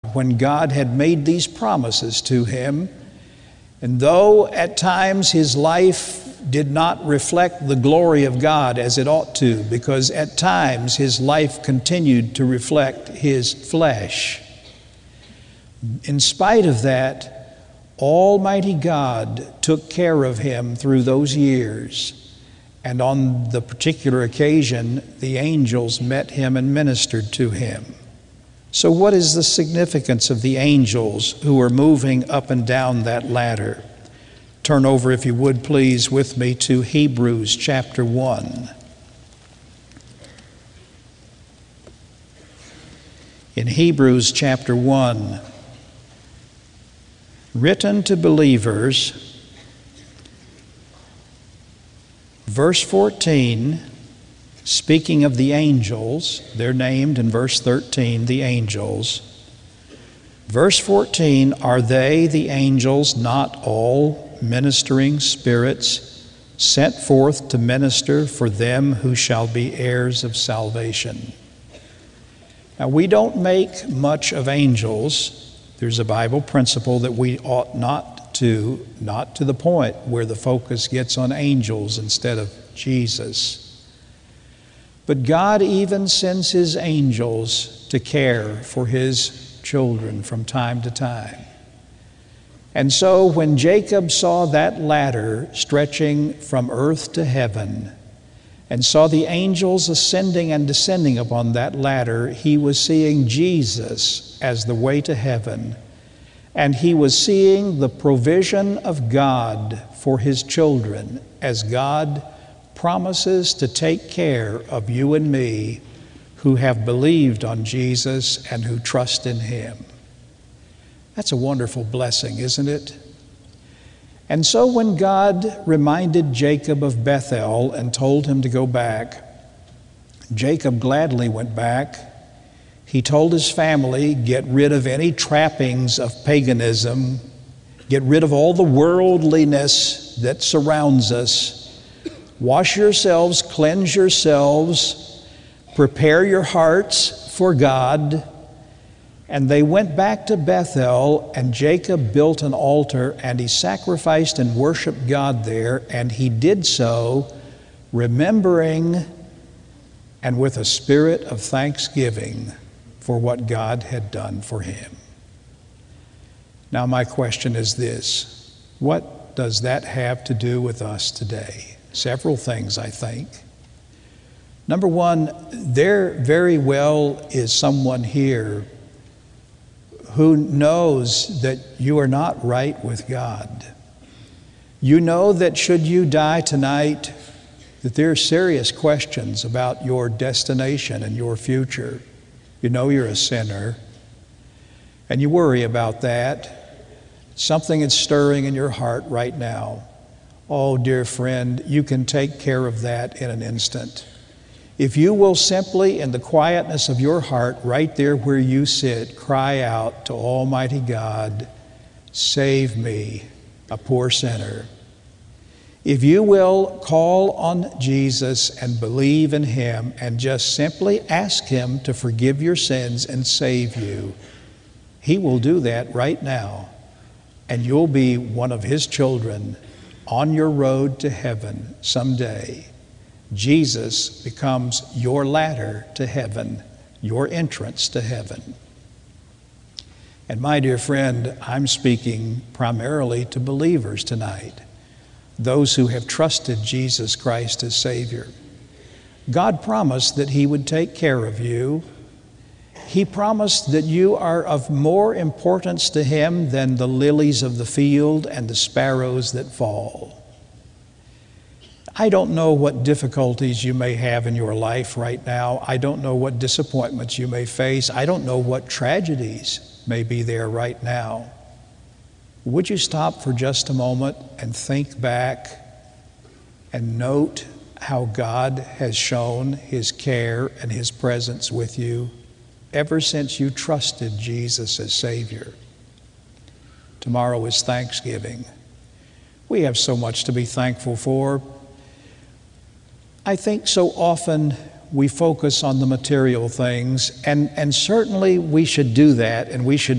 when God had made these promises to him. And though at times his life did not reflect the glory of God as it ought to, because at times his life continued to reflect his flesh, in spite of that, Almighty God took care of him through those years. And on the particular occasion, the angels met him and ministered to him. So what is the significance of the angels who were moving up and down that ladder? Turn over, if you would please, with me to Hebrews chapter 1. In Hebrews chapter 1, written to believers, verse 14, speaking of the angels, they're named in verse 13, the angels. Verse 14, are they, the angels, not all ministering spirits sent forth to minister for them who shall be heirs of salvation? Now, we don't make much of angels. There's a Bible principle that we ought not to the point where the focus gets on angels instead of Jesus. But God even sends his angels to care for his children from time to time. And so when Jacob saw that ladder stretching from earth to heaven and saw the angels ascending and descending upon that ladder, he was seeing Jesus as the way to heaven. And he was seeing the provision of God for his children as God promises to take care of you and me who have believed on Jesus and who trust in him. That's a wonderful blessing, isn't it? And so when God reminded Jacob of Bethel and told him to go back, Jacob gladly went back. He told his family, get rid of any trappings of paganism, get rid of all the worldliness that surrounds us. Wash yourselves, cleanse yourselves, prepare your hearts for God. And they went back to Bethel, and Jacob built an altar, and he sacrificed and worshiped God there, and he did so remembering and with a spirit of thanksgiving for what God had done for him. Now my question is this: what does that have to do with us today? Several things, I think. Number one, there very well is someone here who knows that you are not right with God. You know that should you die tonight, that there are serious questions about your destination and your future. You know you're a sinner, and you worry about that. Something is stirring in your heart right now. Oh, dear friend, you can take care of that in an instant. If you will simply, in the quietness of your heart, right there where you sit, cry out to Almighty God, save me, a poor sinner. If you will call on Jesus and believe in him and just simply ask him to forgive your sins and save you, he will do that right now, and you'll be one of his children on your road to heaven someday. Jesus becomes your ladder to heaven, your entrance to heaven. And my dear friend, I'm speaking primarily to believers tonight, those who have trusted Jesus Christ as Savior. God promised that he would take care of you. He promised that you are of more importance to him than the lilies of the field and the sparrows that fall. I don't know what difficulties you may have in your life right now. I don't know what disappointments you may face. I don't know what tragedies may be there right now. Would you stop for just a moment and think back and note how God has shown his care and his presence with you ever since you trusted Jesus as Savior? Tomorrow is Thanksgiving. We have so much to be thankful for. I think so often we focus on the material things, and certainly we should do that, and we should